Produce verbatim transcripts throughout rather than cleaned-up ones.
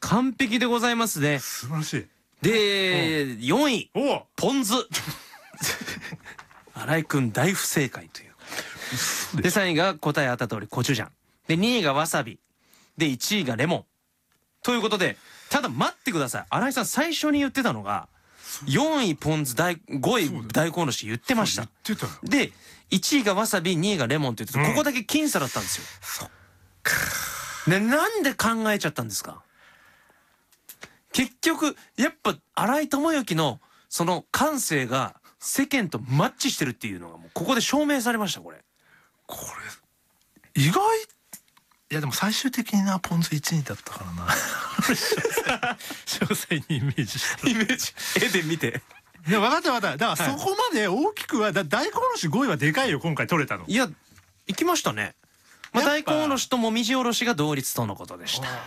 完璧でございますね。 素晴らしい。 で、よんいおポン酢。新井くん大不正解という。でさんいが答えあった通りコチュジャンで、にいがわさびで、いちいがレモンということで、ただ待ってください、新井さん最初に言ってたのがよんいポン酢、ごい大根おろし言ってました。 言ってたよ。 でいちいがわさび、にいがレモンって言ってて、 うんここだけ僅差だったんですよ。 そっね、なんで考えちゃったんですか。結局やっぱ新井智之のその感性が世間とマッチしてるっていうのがもうここで証明されました。これこれ意外。いやでも最終的になポン酢いちにだったからな。詳細にイメージしたイメージ絵で見て。 いや分かった分かった。だからそこまで大きくはだ大根おろしごいはでかいよ今回取れたの。 いや行きましたね。まあ、 やっぱ大根おろしともみじおろしが同率とのことでした。はい。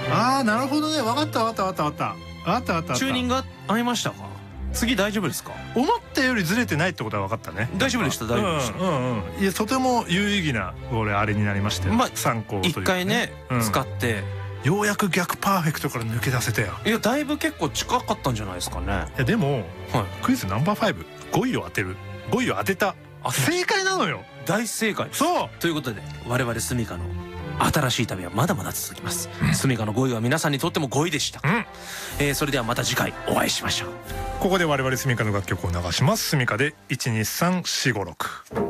ああなるほどね。分かった分かった分かった分かった分かった分かった。 チューニングが合いましたか。次大丈夫ですか。 思ったよりずれてないってことは分かったね。 大丈夫でした大丈夫でした。 うんうんうん。いやとても有意義な俺あれになりましたよ。 まあ参考というか一回ね、 うん使ってようやく逆パーフェクトから抜け出せたよ。 いやだいぶ結構近かったんじゃないですかね。 いやでもはい。 クイズナンバーファイブ、ごいを当てる、ごいを当てた、 あ正解なのよ。 大正解です。 そうということで我々スミカの新しい旅はまだまだ続きます。スミカのごいは皆さんにとってもごいでした。 うんえーそれではまた次回お会いしましょう。 ここで我々スミカの楽曲を流します。スミカでいちにさんしごろく。